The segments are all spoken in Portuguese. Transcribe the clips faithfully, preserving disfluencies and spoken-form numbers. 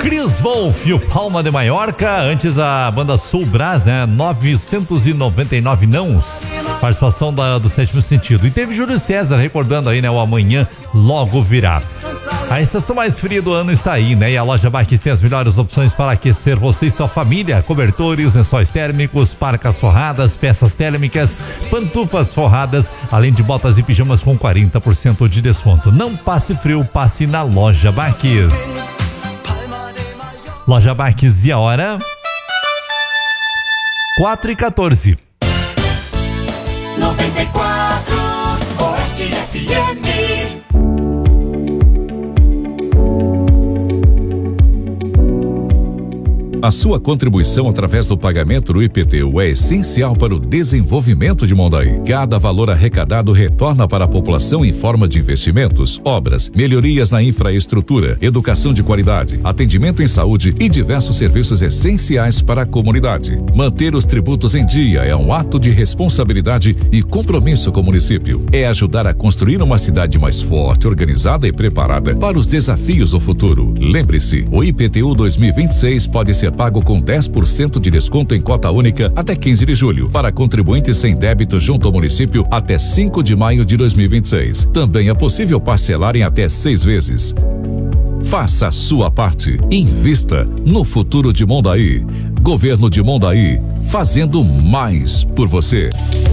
Chris Wolf e o Palma de Maiorca, antes a banda Soul Brás, né? novecentos e noventa e nove nãos, participação da, do Sétimo Sentido. E teve Júlio César recordando aí, né? O Amanhã Logo Virá. A estação mais fria do ano está aí, né? E a loja Marques tem as melhores opções para aquecer você e sua família: cobertores, lençóis térmicos, parcas forradas, peças térmicas, pantufas forradas, além de botas e pijamas com quarenta por cento de desconto. Não passe frio, passe na loja Marques. Loja Marques, e a hora? quatro e quatorze. noventa e quatro Oeste F M. A sua contribuição através do pagamento do I P T U é essencial para o desenvolvimento de Mondaí. Cada valor arrecadado retorna para a população em forma de investimentos, obras, melhorias na infraestrutura, educação de qualidade, atendimento em saúde e diversos serviços essenciais para a comunidade. Manter os tributos em dia é um ato de responsabilidade e compromisso com o município. É ajudar a construir uma cidade mais forte, organizada e preparada para os desafios do futuro. Lembre-se, o I P T U dois mil e vinte e seis pode ser pago com dez por cento de desconto em cota única até quinze de julho, para contribuintes sem débito junto ao município até cinco de maio de dois mil e vinte e seis. Também é possível parcelar em até seis vezes. Faça a sua parte. Invista no futuro de Mondaí. Governo de Mondaí, fazendo mais por você.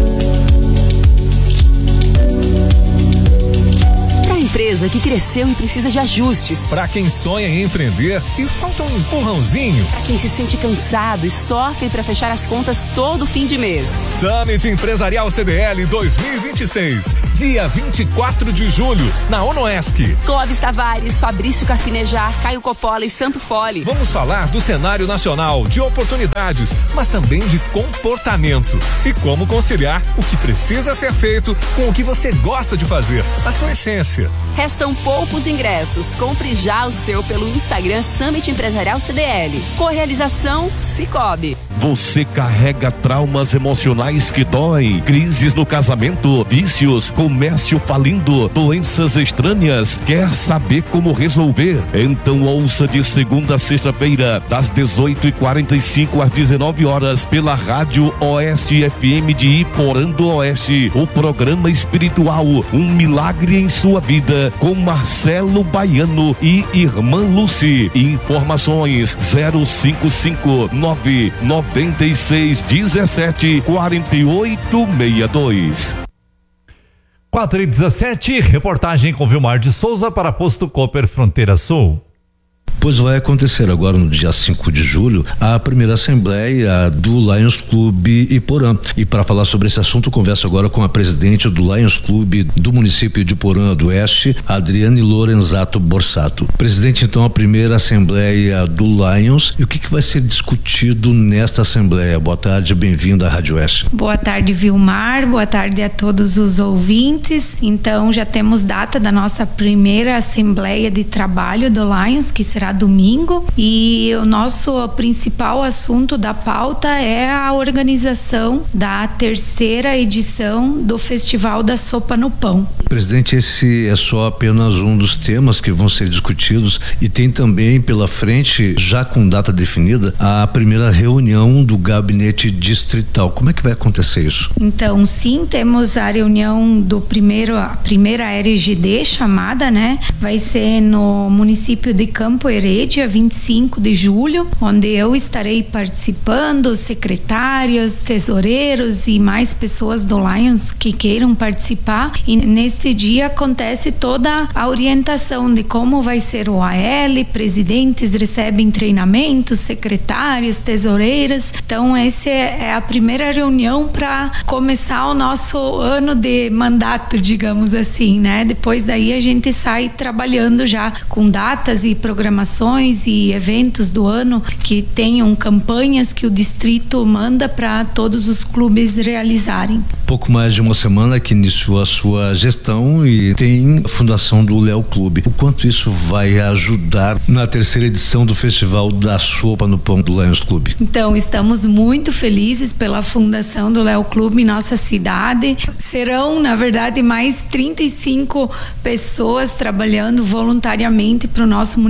Empresa que cresceu e precisa de ajustes. Para quem sonha em empreender e falta um empurrãozinho. Para quem se sente cansado e sofre para fechar as contas todo fim de mês. Summit Empresarial C D L dois mil e vinte e seis, dia vinte e quatro de julho, na Onoesc. Clóvis Tavares, Fabrício Carpinejar, Caio Coppola e Santo Fole. Vamos falar do cenário nacional, de oportunidades, mas também de comportamento e como conciliar o que precisa ser feito com o que você gosta de fazer, a sua essência. Restam poucos ingressos. Compre já o seu pelo Instagram Summit Empresarial C D L. Correalização Cicobi. Você carrega traumas emocionais que doem, crises no casamento, vícios, comércio falindo, doenças estranhas. Quer saber como resolver? Então ouça de segunda a sexta-feira, das dezoito e quarenta e cinco às dezenove horas, pela Rádio Oeste F M de Iporã do Oeste, o programa espiritual Um Milagre em Sua Vida, com Marcelo Baiano e Irmã Lucy. Informações zero cinco cinco nove nove seis um sete quatro oito seis dois. quatro e dezessete, reportagem com Vilmar de Souza para Posto Cooper Fronteira Sul. Pois vai acontecer agora no dia cinco de julho a primeira assembleia do Lions Clube Iporã. E para falar sobre esse assunto, converso agora com a presidente do Lions Clube do município de Iporã do Oeste, Adriane Lorenzato Borsato. Presidente, então, a primeira assembleia do Lions, e o que, que vai ser discutido nesta assembleia? Boa tarde, bem-vinda à Rádio Oeste. Boa tarde, Vilmar, boa tarde a todos os ouvintes. Então, já temos data da nossa primeira assembleia de trabalho do Lions, que será domingo, e o nosso principal assunto da pauta é a organização da terceira edição do Festival da Sopa no Pão. Presidente, esse é só apenas um dos temas que vão ser discutidos, e tem também pela frente, já com data definida, a primeira reunião do gabinete distrital. Como é que vai acontecer isso? Então, sim, temos a reunião do primeiro, a primeira R G D chamada, né? Vai ser no município de Campo Herê, dia vinte e cinco de julho, onde eu estarei participando, secretários, tesoureiros e mais pessoas do Lions que queiram participar. E neste dia acontece toda a orientação de como vai ser o A L, presidentes recebem treinamentos, secretários, tesoureiras. Então, essa é a primeira reunião para começar o nosso ano de mandato, digamos assim, né? Depois daí a gente sai trabalhando já com datas e programações e eventos do ano que tenham campanhas que o distrito manda para todos os clubes realizarem. Pouco mais de uma semana que iniciou a sua gestão e tem a fundação do Léo Clube. O quanto isso vai ajudar na terceira edição do Festival da Sopa no Pão do Lions Clube? Então, estamos muito felizes pela fundação do Léo Clube em nossa cidade. Serão, na verdade, mais trinta e cinco pessoas trabalhando voluntariamente para o nosso município,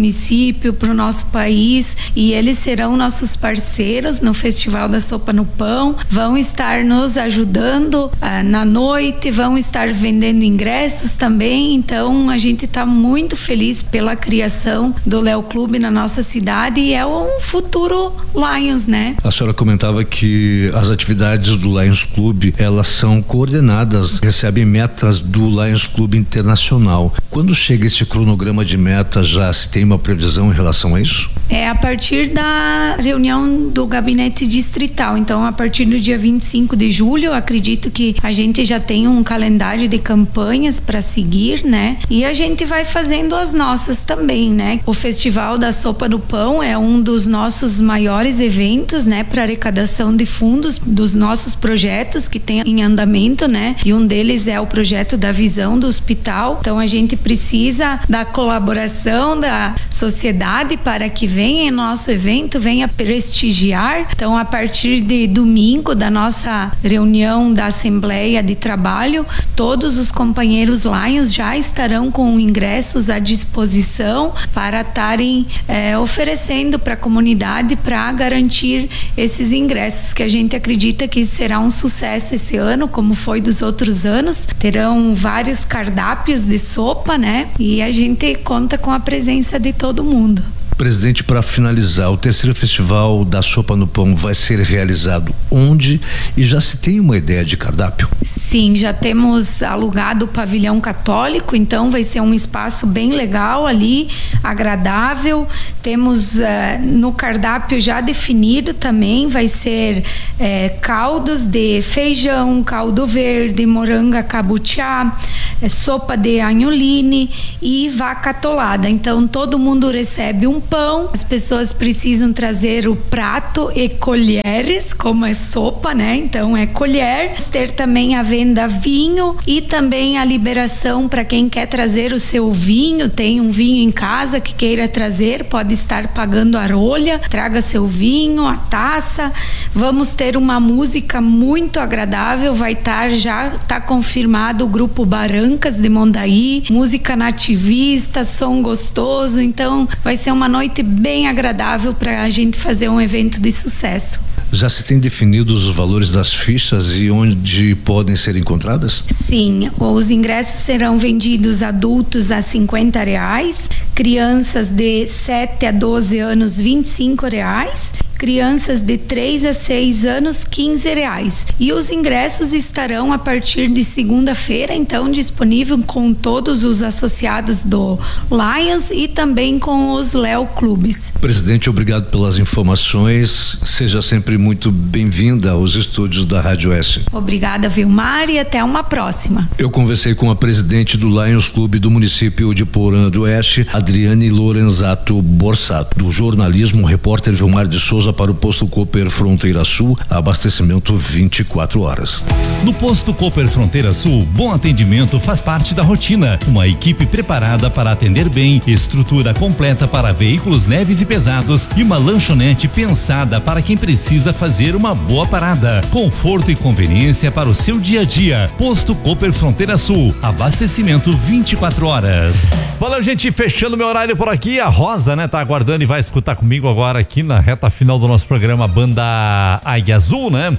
município, para o nosso país, e eles serão nossos parceiros no Festival da Sopa no Pão, vão estar nos ajudando uh, na noite, vão estar vendendo ingressos também, então a gente está muito feliz pela criação do Léo Clube na nossa cidade e é o futuro Lions, né? A senhora comentava que as atividades do Lions Clube, elas são coordenadas, recebem metas do Lions Clube Internacional. Quando chega esse cronograma de metas, já se tem uma previsão em relação a isso? É a partir da reunião do gabinete distrital, então a partir do dia vinte e cinco de julho, acredito que a gente já tem um calendário de campanhas para seguir, né? E a gente vai fazendo as nossas também, né? O Festival da Sopa do Pão é um dos nossos maiores eventos, né? Para arrecadação de fundos dos nossos projetos que tem em andamento, né? E um deles é o projeto da visão do hospital. Então a gente precisa da colaboração da sociedade para que venha em nosso evento, venha prestigiar. Então a partir de domingo da nossa reunião da Assembleia de Trabalho, todos os companheiros Lions já estarão com ingressos à disposição para estarem é, oferecendo para a comunidade para garantir esses ingressos, que a gente acredita que será um sucesso esse ano, como foi dos outros anos. Terão vários cardápios de sopa, né? E a gente conta com a presença de todo mundo. Presidente, para finalizar, o terceiro Festival da Sopa no Pão vai ser realizado onde e já se tem uma ideia de cardápio? Sim, já temos alugado o pavilhão católico, então vai ser um espaço bem legal ali, agradável. Temos uh, no cardápio já definido também, vai ser uh, caldos de feijão, caldo verde, moranga cabutiá, uh, sopa de anholine e vaca atolada. Então todo mundo recebe um pão, as pessoas precisam trazer o prato e colheres, como é sopa, né? Então é colher. Ter também a venda vinho e também a liberação para quem quer trazer o seu vinho, tem um vinho em casa que queira trazer, pode estar pagando a rolha, traga seu vinho, a taça. Vamos ter uma música muito agradável, vai estar, já está confirmado o grupo Barancas de Mondaí, música nativista, som gostoso, então vai ser uma noite bem agradável para a gente fazer um evento de sucesso. Já se tem definidos os valores das fichas e onde podem ser encontradas? Sim, os ingressos serão vendidos adultos a cinquenta reais, crianças de sete a doze anos vinte e cinco reais, crianças de três a seis anos quinze reais. E os ingressos estarão a partir de segunda-feira, então disponível com todos os associados do Lions e também com os Léo Clubes. Presidente, obrigado pelas informações. Seja sempre muito bem-vinda aos estúdios da Rádio Oeste. Obrigada, Vilmar, e até uma próxima. Eu conversei com a presidente do Lions Clube do município de Porã do Oeste, Adriane Lorenzato Borsato. Do jornalismo, repórter Vilmar de Souza para o Posto Cooper Fronteira Sul, abastecimento vinte e quatro horas. No Posto Cooper Fronteira Sul, bom atendimento faz parte da rotina. Uma equipe preparada para atender bem, estrutura completa para veículos leves e pesados e uma lanchonete pensada para quem precisa fazer uma boa parada. Conforto e conveniência para o seu dia a dia. Posto Cooper Fronteira Sul, abastecimento vinte e quatro horas. Valeu, gente, fechando meu horário por aqui. A Rosa, né, tá aguardando e vai escutar comigo agora aqui na reta final do nosso programa Banda Águia Azul, né?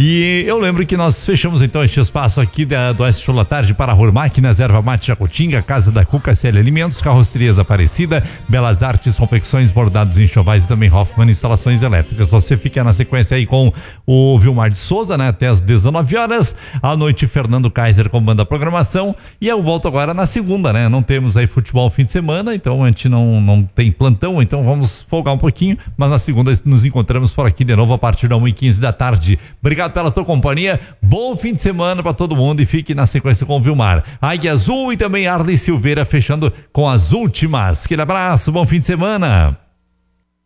E eu lembro que nós fechamos então este espaço aqui da, do Oeste Show da Tarde para a Rur Máquinas, Erva Mate Jacutinga, Casa da Cuca, C L Alimentos, Carrocerias Aparecida, Belas Artes, Confecções, Bordados e Enxovais e também Hoffman Instalações Elétricas. Você fica na sequência aí com o Vilmar de Souza, né? Até às dezenove horas. À noite, Fernando Kaiser com Banda Programação. E eu volto agora na segunda, né? Não temos aí futebol fim de semana, então a gente não, não tem plantão, então vamos folgar um pouquinho, mas na segunda nos encontramos por aqui de novo a partir da uma e quinze da tarde. Obrigado pela tua companhia, bom fim de semana para todo mundo e fique na sequência com o Vilmar. Águia Azul e também Arley Silveira fechando com as últimas. Aquele abraço, bom fim de semana.